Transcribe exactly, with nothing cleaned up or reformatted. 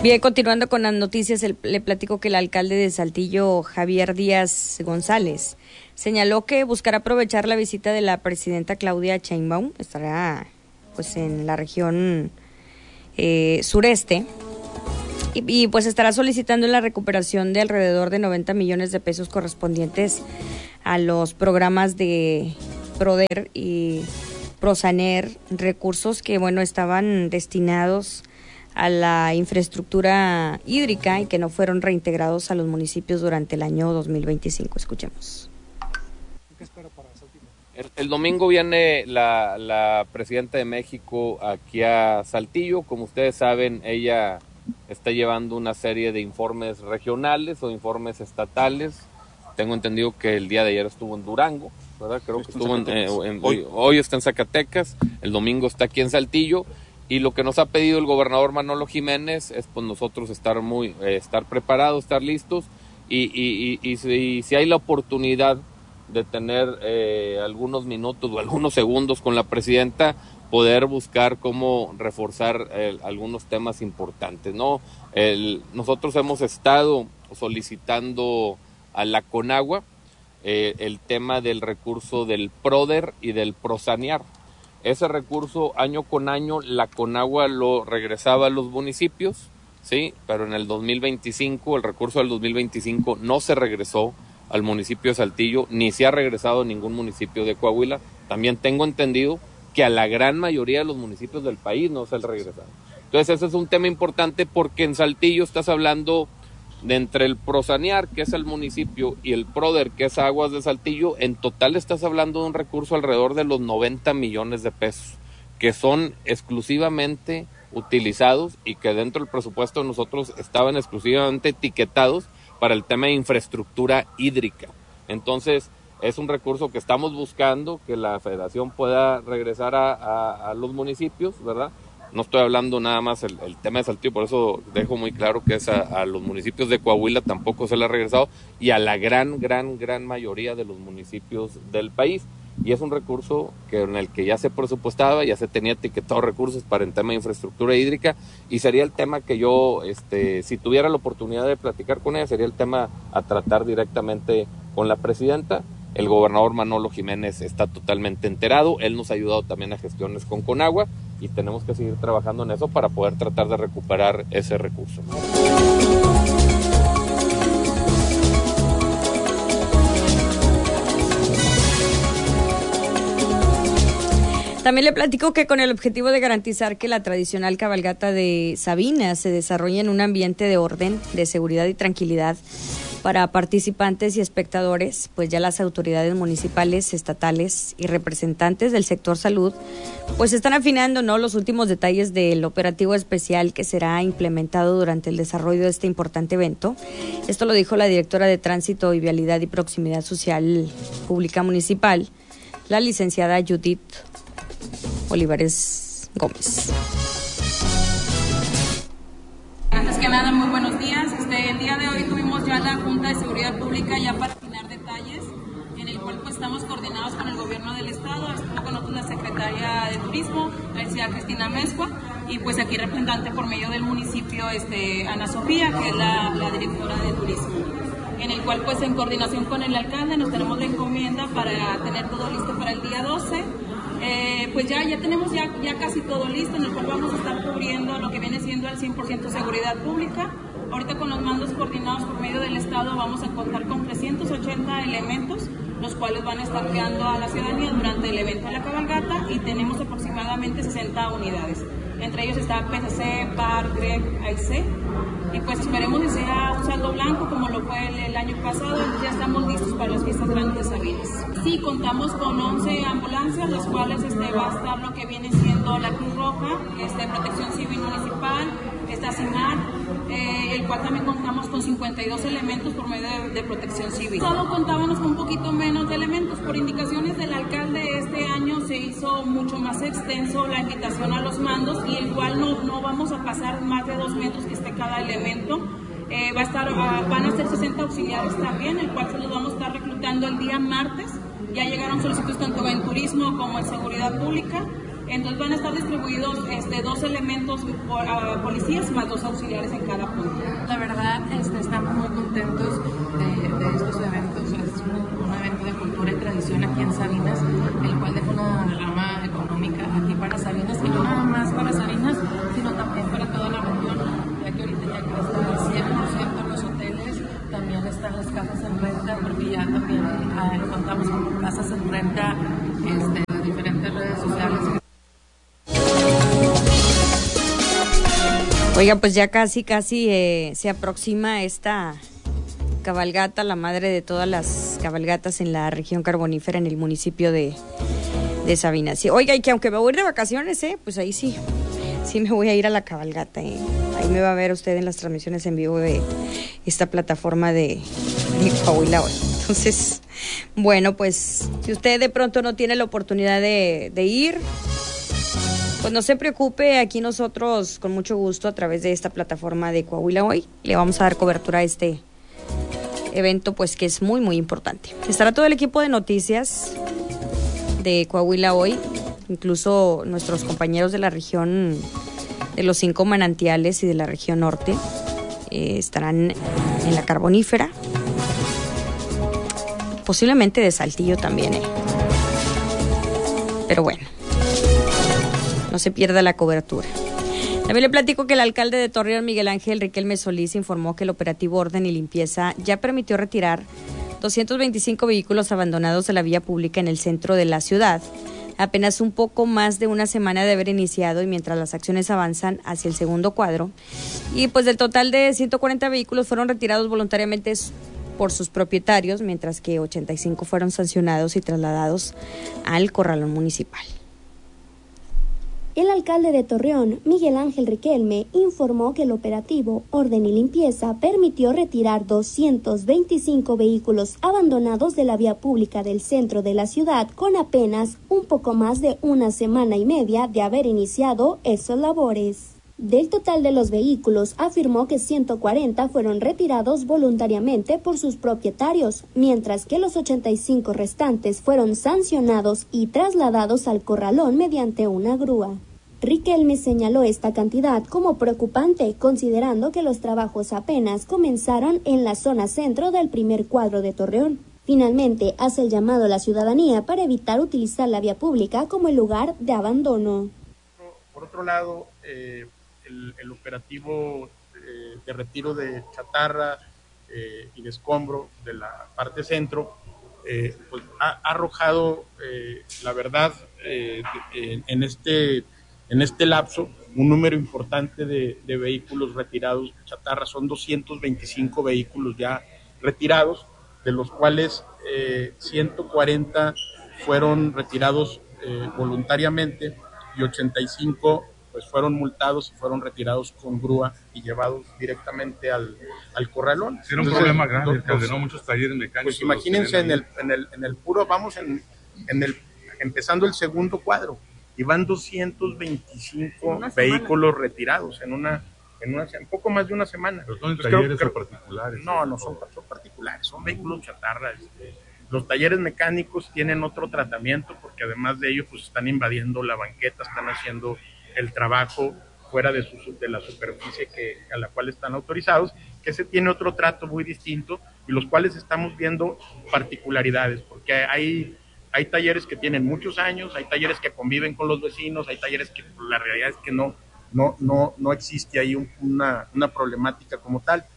Bien, continuando con las noticias, el, le platico que el alcalde de Saltillo, Javier Díaz González, señaló que buscará aprovechar la visita de la presidenta Claudia Sheinbaum, estará pues en la región eh, sureste, y, y pues estará solicitando la recuperación de alrededor de noventa millones de pesos correspondientes a los programas de Proder y Prosaner, recursos que bueno estaban destinados a la infraestructura hídrica y que no fueron reintegrados a los municipios durante el año dos mil veinticinco. Escuchemos. ¿Qué espera para Saltillo? El, el domingo viene la, la presidenta de México aquí a Saltillo. Como ustedes saben, ella está llevando una serie de informes regionales o informes estatales. Tengo entendido que el día de ayer estuvo en Durango, ¿verdad? Creo que estuvo en, en, en, hoy, hoy está en Zacatecas, el domingo está aquí en Saltillo. Y lo que nos ha pedido el gobernador Manolo Jiménez es pues nosotros estar muy eh, estar preparados, estar listos y, y, y, y, si, y si hay la oportunidad de tener eh, algunos minutos o algunos segundos con la presidenta, poder buscar cómo reforzar eh, algunos temas importantes, ¿no? El, nosotros hemos estado solicitando a la Conagua eh, el tema del recurso del Proder y del Prosanear. Ese recurso año con año la Conagua lo regresaba a los municipios, sí, pero en el dos mil veinticinco, el recurso del dos mil veinticinco no se regresó al municipio de Saltillo, ni se ha regresado a ningún municipio de Coahuila. También tengo entendido que a la gran mayoría de los municipios del país no se ha regresado. Entonces ese es un tema importante porque en Saltillo estás hablando de entre el Prosanear, que es el municipio, y el Proder, que es Aguas de Saltillo, en total estás hablando de un recurso alrededor de los noventa millones de pesos, que son exclusivamente utilizados y que dentro del presupuesto de nosotros estaban exclusivamente etiquetados para el tema de infraestructura hídrica. Entonces, es un recurso que estamos buscando que la federación pueda regresar a, a, a los municipios, ¿verdad? No estoy hablando nada más el, el tema de Saltillo, por eso dejo muy claro que es a, a los municipios de Coahuila tampoco se le ha regresado y a la gran, gran, gran mayoría de los municipios del país. Y es un recurso que en el que ya se presupuestaba, ya se tenía etiquetado recursos para el tema de infraestructura hídrica y sería el tema que yo, este, si tuviera la oportunidad de platicar con ella, sería el tema a tratar directamente con la presidenta. El gobernador Manolo Jiménez está totalmente enterado, él nos ha ayudado también a gestiones con Conagua y tenemos que seguir trabajando en eso para poder tratar de recuperar ese recurso. También le platico que con el objetivo de garantizar que la tradicional cabalgata de Sabina se desarrolle en un ambiente de orden, de seguridad y tranquilidad para participantes y espectadores, pues ya las autoridades municipales, estatales y representantes del sector salud, pues están afinando, ¿no?, los últimos detalles del operativo especial que será implementado durante el desarrollo de este importante evento. Esto lo dijo la directora de Tránsito y Vialidad y Proximidad Social Pública Municipal, la licenciada Judith Olivares Gómez. Antes que nada, muy buenos días. Este, el día de hoy tuvimos ya la Junta de Seguridad Pública ya para afinar detalles, en el cual pues estamos coordinados con el gobierno del estado, estuvo con nosotros la secretaria de Turismo, la licenciada Cristina Mezcua, y pues aquí representante por medio del municipio, este, Ana Sofía, que es la, la directora de Turismo, en el cual pues en coordinación con el alcalde nos tenemos la encomienda para tener todo listo para el día doce. Eh, pues ya, ya tenemos ya, ya casi todo listo, en el cual vamos a estar cubriendo lo que viene siendo el cien por ciento seguridad pública. Ahorita con los mandos coordinados por medio del estado vamos a contar con trescientos ochenta elementos, los cuales van a estar guiando a la ciudadanía durante el evento de la cabalgata, y tenemos aproximadamente sesenta unidades. Entre ellos está P C C, P A R, G R E C, A I C, y pues esperemos que sea un saldo blanco como lo fue el, el año pasado. Entonces ya estamos listos para las fiestas grandes de Sabinas. Sí, contamos con once ambulancias, las cuales este, va a estar lo que viene siendo la Cruz Roja, este, Protección Civil Municipal, está CIMAR, eh, el cual también contamos con cincuenta y dos elementos por medio de, de Protección Civil. Solo contábamos con un poquito menos de elementos. Por indicaciones del alcalde, este año se hizo mucho más extenso la invitación a los mandos, y el cual no, no vamos a pasar más de dos metros que esté cada elemento. Eh, va a estar, uh, van a ser sesenta auxiliares también, el cual se los vamos a estar reclutando el día martes. Ya llegaron solicitudes tanto en turismo como en seguridad pública. Entonces van a estar distribuidos este, dos elementos por, uh, policías más dos auxiliares en cada punto. La verdad, este, estamos muy contentos de, de estos eventos. Es un, un evento de cultura y tradición aquí en Sabinas, el cual deja una derrama económica aquí para Sabinas, y no nada más para Sabinas, sino también para toda la región, ya que ahorita ya está al cien por ciento en los hoteles, también están las casas en renta, porque ya también ah, contamos con casas en renta este, de diferentes redes sociales. Oiga, pues ya casi, casi eh, se aproxima esta cabalgata, la madre de todas las cabalgatas en la región carbonífera, en el municipio de, de Sabinas. Sí, oiga, y que aunque me voy a ir de vacaciones, eh, pues ahí sí, sí me voy a ir a la cabalgata. Eh. Ahí me va a ver usted en las transmisiones en vivo de esta plataforma de, de Coahuila Hoy. Entonces, bueno, pues si usted de pronto no tiene la oportunidad de, de ir, pues no se preocupe, aquí nosotros con mucho gusto a través de esta plataforma de Coahuila Hoy le vamos a dar cobertura a este evento, pues que es muy muy importante. Estará todo el equipo de noticias de Coahuila Hoy, incluso nuestros compañeros de la región de los cinco manantiales y de la región norte eh, estarán en la carbonífera, posiblemente de Saltillo también, eh. pero bueno, no se pierda la cobertura. También le platico que el alcalde de Torreón, Miguel Ángel Riquelme Solís, informó que el operativo Orden y Limpieza ya permitió retirar doscientos veinticinco vehículos abandonados de la vía pública en el centro de la ciudad, apenas un poco más de una semana de haber iniciado y mientras las acciones avanzan hacia el segundo cuadro. Y pues del total de ciento cuarenta vehículos fueron retirados voluntariamente por sus propietarios, mientras que ochenta y cinco fueron sancionados y trasladados al corralón municipal. El alcalde de Torreón, Miguel Ángel Riquelme, informó que el operativo Orden y Limpieza permitió retirar doscientos veinticinco vehículos abandonados de la vía pública del centro de la ciudad con apenas un poco más de una semana y media de haber iniciado esas labores. Del total de los vehículos, afirmó que ciento cuarenta fueron retirados voluntariamente por sus propietarios, mientras que los ochenta y cinco restantes fueron sancionados y trasladados al corralón mediante una grúa. Riquelme señaló esta cantidad como preocupante, considerando que los trabajos apenas comenzaron en la zona centro del primer cuadro de Torreón. Finalmente, hace el llamado a la ciudadanía para evitar utilizar la vía pública como el lugar de abandono. Por otro lado, eh, el, el operativo eh, de retiro de chatarra eh, y de escombro de la parte centro eh, pues ha, ha arrojado, eh, la verdad, eh, en, en este En este lapso, un número importante de, de vehículos retirados de chatarra. Son doscientos veinticinco vehículos ya retirados, de los cuales eh, ciento cuarenta fueron retirados eh, voluntariamente y ochenta y cinco pues, fueron multados y fueron retirados con grúa y llevados directamente al, al corralón. Era un Entonces, problema grande, que ordenó muchos talleres mecánicos. Pues imagínense en el, en, el, en el puro, vamos en, en el, empezando el segundo cuadro. Y van doscientos veinticinco vehículos retirados en una, en una, en poco más de una semana. ¿Pero son pues talleres creo, creo, o particulares? No, no son, son particulares, son vehículos chatarra. Este, los talleres mecánicos tienen otro tratamiento porque además de ello pues están invadiendo la banqueta, están haciendo el trabajo fuera de, su, de la superficie que, a la cual están autorizados, que ese tiene otro trato muy distinto y los cuales estamos viendo particularidades, porque hay... Hay talleres que tienen muchos años, hay talleres que conviven con los vecinos, hay talleres que la realidad es que no, no, no, no existe ahí un, una, una problemática como tal.